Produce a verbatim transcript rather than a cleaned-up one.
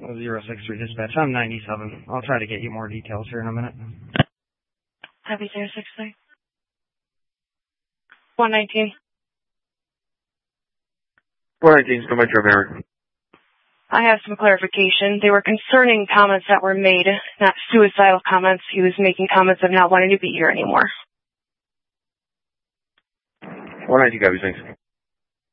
zero six three dispatch. I'm ninety-seven. I'll try to get you more details here in a minute. Happy zero six three. one nineteen. one nineteen, still Metro Mary. I have some clarification. They were concerning comments that were made, not suicidal comments. He was making comments of not wanting to be here anymore. one nineteen, copy, thanks.